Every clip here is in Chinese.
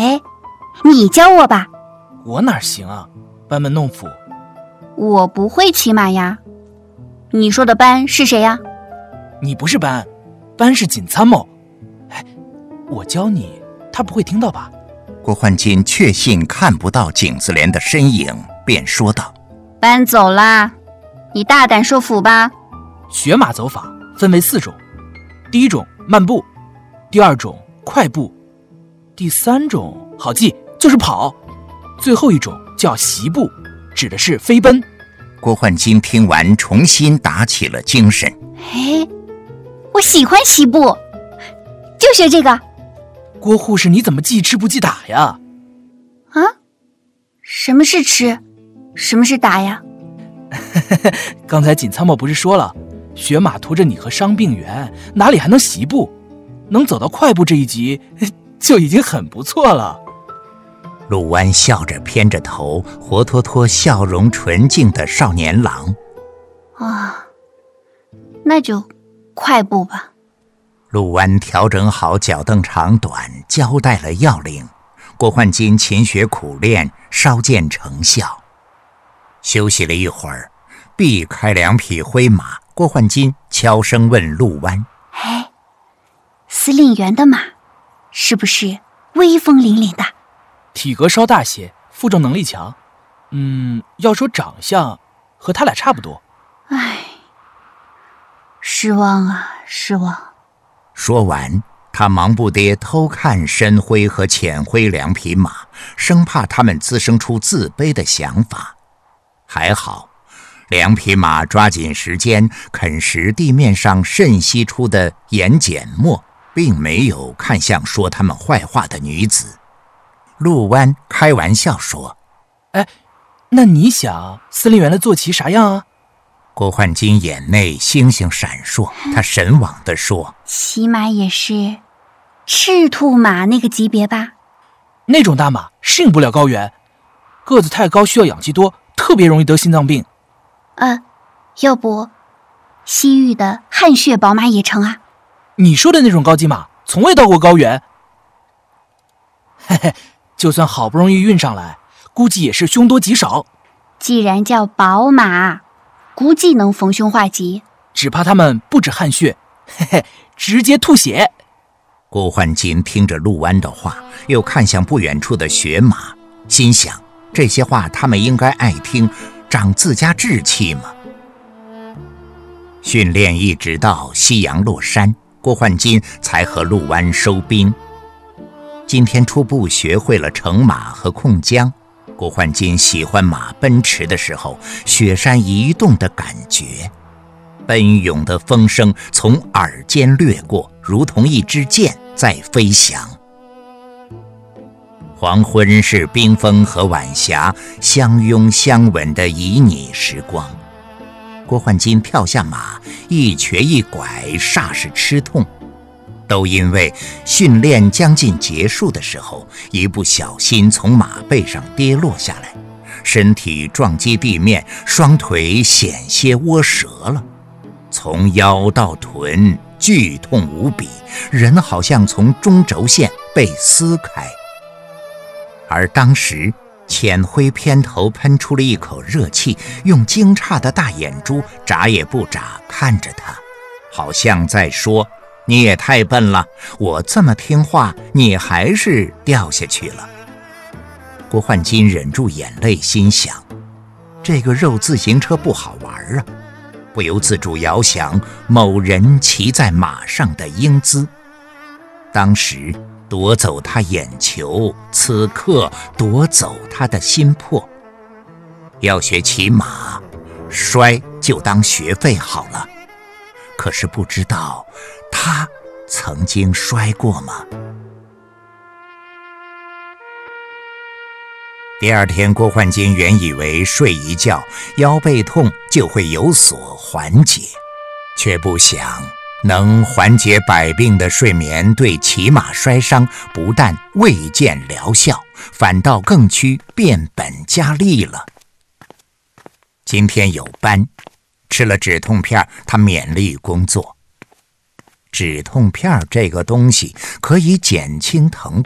哎，你教我吧。 我哪行啊，班门弄斧。 我不会骑马呀。你说的班是谁呀？ 你不是班，班是锦参谋。哎，我教你，他不会听到吧？ 郭焕金确信看不到景子莲的身影，便说道： 班走啦，你大胆说服吧。 学马走法分为4种，第一种慢步，第2种快步，第3种好记，就是跑，最后一种叫习步，指的是飞奔。 郭焕金听完重新打起了精神。 哎，我喜欢习步，就学这个。 郭护士，你怎么记吃不记打呀？ 啊？什么是吃？什么是打呀？ 刚才锦参谋不是说了，学马驮着你和伤病员，哪里还能习步？能走到快步这一级，就已经很不错了。 陆湾笑着偏着头，活脱脱笑容纯净的少年郎。 啊，那就快步吧。 陆湾调整好脚凳长短，交代了要领。郭焕金勤学苦练，稍见成效。休息了一会儿，避开2匹灰马，郭焕金悄声问陆湾： 哎，司令员的马是不是威风凛凛的？ 体格稍大些，负重能力强。要说长相，和他俩差不多。 唉，失望啊，失望。 说完，他忙不迭偷看深灰和浅灰2匹马，生怕他们滋生出自卑的想法。还好，2匹马抓紧时间啃食地面上渗析出的盐碱末，并没有看向说他们坏话的女子。陆湾开玩笑说： 哎，那你想司令员的坐骑啥样啊？ 郭焕金眼内星星闪烁，他神往地说： 起码也是赤兔马那个级别吧？ 那种大马适应不了高原，个子太高需要氧气多，特别容易得心脏病。 要不西域的汗血宝马也成啊？ 你说的那种高级马从未到过高原。嘿嘿，就算好不容易运上来，估计也是凶多吉少。 既然叫宝马，估计能逢凶化吉， 只怕他们不止汗血，嘿嘿，直接吐血。 郭焕金听着陆湾的话，又看向不远处的雪马，心想这些话他们应该爱听，长自家志气嘛。训练一直到夕阳落山，郭焕金才和陆湾收兵。今天初步学会了乘马和控缰，郭焕金喜欢马奔驰的时候雪山移动的感觉，奔涌的风声从耳间掠过，如同一支箭在飞翔。黄昏是冰封和晚霞相拥相吻的旖旎时光。郭焕金跳下马，一瘸一拐，煞是吃痛，都因为训练将近结束的时候，一不小心从马背上跌落下来，身体撞击地面，双腿险些窝折了，从腰到臀剧痛无比，人好像从中轴线被撕开。而当时浅灰偏头喷出了一口热气，用惊诧的大眼珠眨也不眨看着他，好像在说：你也太笨了，我这么听话，你还是掉下去了。郭焕金忍住眼泪，心想这个肉自行车不好玩啊，不由自主遥想某人骑在马上的英姿。当时夺走他眼球，此刻夺走他的心魄。要学骑马，摔就当学费好了。可是不知道他曾经摔过吗？第二天，郭焕金原以为睡一觉腰背痛就会有所缓解，却不想能缓解百病的睡眠对骑马摔伤不但未见疗效，反倒更趋变本加厉了。今天有班，吃了止痛片，他勉力工作。止痛片这个东西可以减轻疼痛，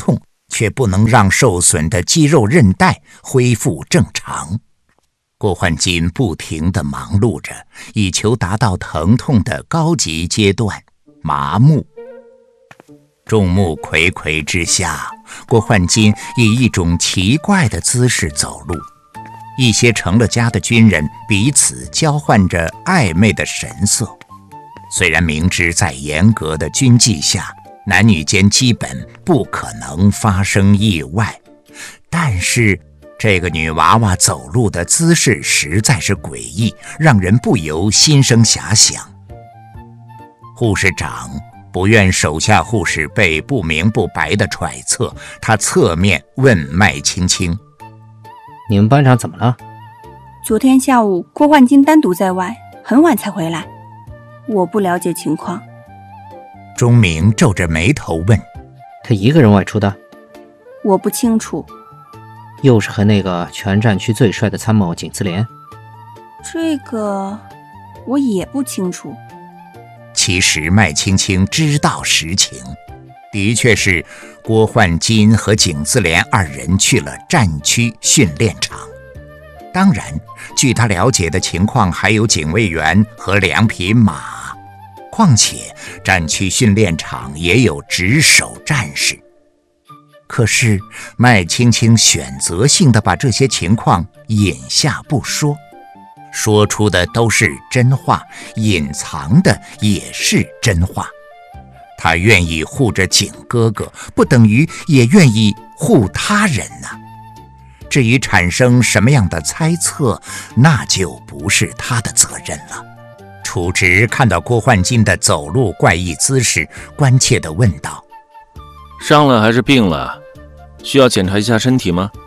却不能让受损的肌肉韧带恢复正常。郭焕金不停地忙碌着，以求达到疼痛的高级阶段——麻木。众目睽睽之下，郭焕金以一种奇怪的姿势走路。一些成了家的军人彼此交换着暧昧的神色。虽然明知在严格的军纪下，男女间基本不可能发生意外，但是这个女娃娃走路的姿势实在是诡异，让人不由心生遐想。护士长不愿手下护士被不明不白的揣测，他侧面问麦青青： 你们班长怎么了？ 昨天下午郭焕金单独在外，很晚才回来，我不了解情况。 钟明皱着眉头问： 他一个人外出的？ 我不清楚。 又是和那个全战区最帅的参谋景自连？ 这个我也不清楚。 其实麦青青知道实情，的确是郭焕金和景自连二人去了战区训练场。当然，据他了解的情况，还有警卫员和2匹马。况且战区训练场也有值守战士。可是麦青青选择性地把这些情况隐下不说，说出的都是真话，隐藏的也是真话。他愿意护着景哥哥，不等于也愿意护他人呢。至于产生什么样的猜测，那就不是他的责任了。楚直看到郭焕金的走路怪异姿势，关切地问道： 伤了还是病了？需要检查一下身体吗？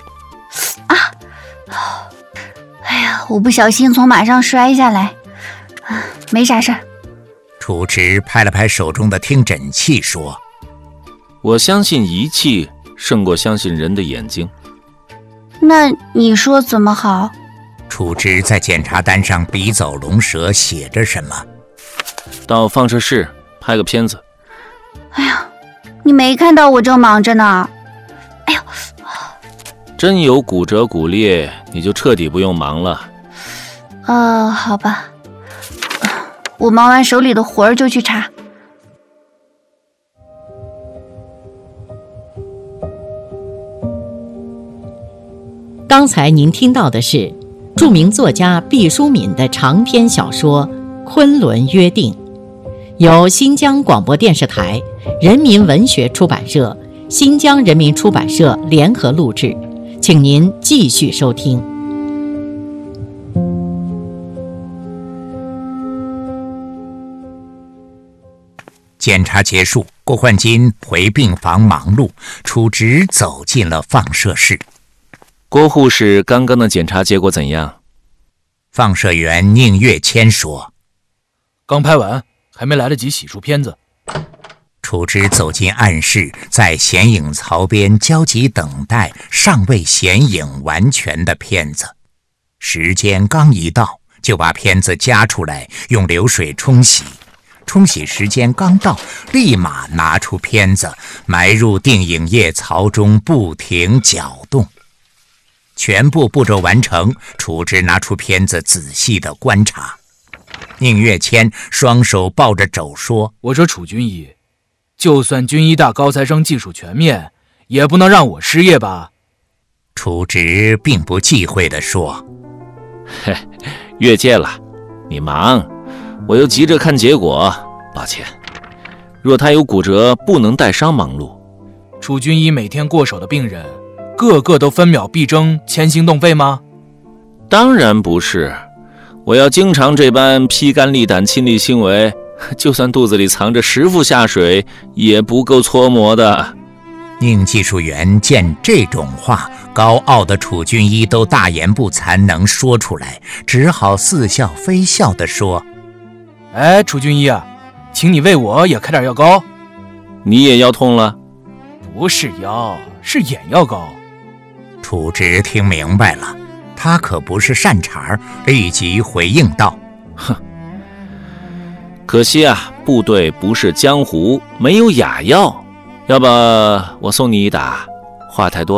哎呀，我不小心从马上摔下来，没啥事儿。 楚直拍了拍手中的听诊器说： 我相信仪器胜过相信人的眼睛。 那你说怎么好？ 楚直在检查单上笔走龙蛇，写着什么？ 到放射室拍个片子。 哎呀，你没看到我正忙着呢。哎呦， 真有骨折骨裂，你就彻底不用忙了。 好吧，我忙完手里的活儿就去查。 刚才您听到的是著名作家毕淑敏的长篇小说《昆仑约定》，由新疆广播电视台、人民文学出版社、新疆人民出版社联合录制，请您继续收听。 检查结束，郭焕金回病房忙碌，楚直走进了放射室。 郭护士刚刚的检查结果怎样？ 放射员宁月谦说： 刚拍完，还没来得及洗漱片子。 楚直走进暗室，在显影槽边焦急等待尚未显影完全的片子。时间刚一到，就把片子夹出来，用流水冲洗。冲洗时间刚到，立马拿出片子，埋入定影液槽中，不停搅动。全部步骤完成，楚直拿出片子仔细地观察。宁月谦双手抱着肘说： 我说楚军医，就算军医大高材生技术全面，也不能让我失业吧？ 楚直并不忌讳地说： 嘿，越界了，你忙，我又急着看结果，抱歉。若他有骨折，不能带伤忙碌。 楚军医每天过手的病人，个个都分秒必争，牵心动肺吗？ 当然不是，我要经常这般披肝沥胆亲力亲为，就算肚子里藏着10副下水，也不够搓磨的。 宁技术员见这种话，高傲的楚军医都大言不惭能说出来，只好似笑非笑地说： 哎，楚军医啊，请你为我也开点药膏。 你也腰痛了？ 不是腰，是眼药膏。 楚直听明白了，他可不是善茬，立即回应道： 哼，可惜啊，部队不是江湖，没有哑药。要不我送你一打， 话太多。